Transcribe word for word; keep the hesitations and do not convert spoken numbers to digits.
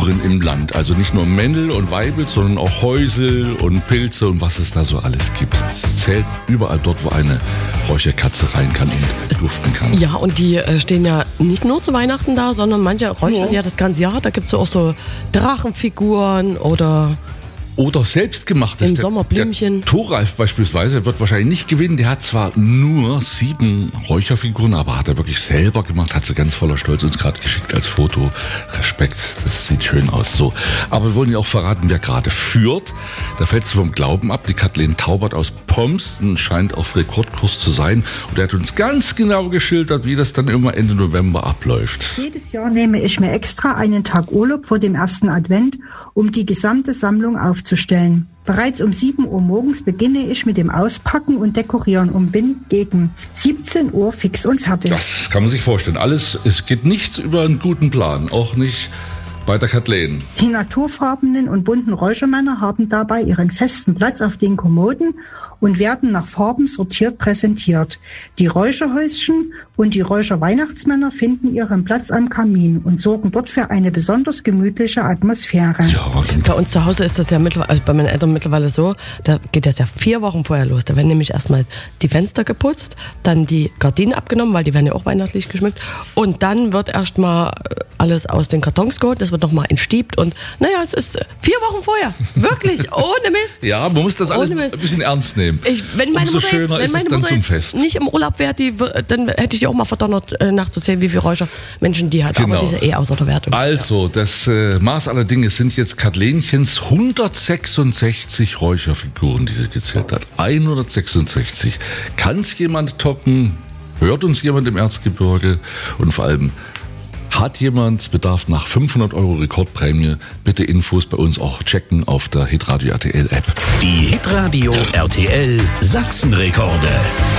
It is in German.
Figuren im Land. Also nicht nur Männl und Weibel, sondern auch Häusel und Pilze und was es da so alles gibt. Es zählt überall dort, wo eine Räucherkatze rein kann und duften kann. Ja, und die äh, stehen ja nicht nur zu Weihnachten da, sondern manche räuchern ja, ja das ganze Jahr. Da gibt es auch so Drachenfiguren oder... Oder selbstgemachtes. Im Sommer Blümchen. Der Thoralf beispielsweise wird wahrscheinlich nicht gewinnen. Der hat zwar nur sieben Räucherfiguren, aber hat er wirklich selber gemacht, hat sie ganz voller Stolz uns gerade geschickt als Foto. Respekt, das sieht schön aus. So, aber wir wollen ja auch verraten, wer gerade führt. Da fällst du vom Glauben ab. Die Kathleen Taubert aus Pomsten scheint auf Rekordkurs zu sein. Und er hat uns ganz genau geschildert, wie das dann immer Ende November abläuft. Jedes Jahr nehme ich mir extra einen Tag Urlaub vor dem ersten Advent, um die gesamte Sammlung aufzunehmen. Zustellen. Bereits um sieben Uhr morgens beginne ich mit dem Auspacken und Dekorieren und bin gegen siebzehn Uhr fix und fertig. Das kann man sich vorstellen. Alles, es geht nichts über einen guten Plan, auch nicht bei der Kathleen. Die naturfarbenen und bunten Räuchermänner haben dabei ihren festen Platz auf den Kommoden und werden nach Farben sortiert präsentiert. Die Räucherhäuschen und die Räucherweihnachtsmänner finden ihren Platz am Kamin und sorgen dort für eine besonders gemütliche Atmosphäre. Ja, bei uns zu Hause ist das ja mittlerweile, also bei meinen Eltern mittlerweile so, da geht das ja vier Wochen vorher los. Da werden nämlich erstmal die Fenster geputzt, dann die Gardinen abgenommen, weil die werden ja auch weihnachtlich geschmückt, und dann wird erstmal alles aus den Kartons geholt, das wird nochmal entstiebt und naja, es ist vier Wochen vorher. Wirklich, ohne Mist. Ja, man muss das alles ein bisschen ernst nehmen. Ich, wenn meine Umso Mutter, schöner jetzt, wenn ist meine es dann Mutter zum jetzt Fest. nicht im Urlaub wäre, die, dann hätte ich die auch mal verdonnert, äh, nachzuzählen, wie viele Räuchermenschen die hat. Genau. Aber die ist ja eh außer der Wertung. Also, das äh, Maß aller Dinge sind jetzt Kathleenchens hundertsechsundsechzig Räucherfiguren, die sie gezählt hat. hundertsechsundsechzig. Kann es jemand toppen? Hört uns jemand im Erzgebirge? Und vor allem, hat jemand Bedarf nach fünfhundert Euro Rekordprämie? Bitte Infos bei uns auch checken auf der Hitradio R T L App. Die Hitradio R T L Sachsenrekorde.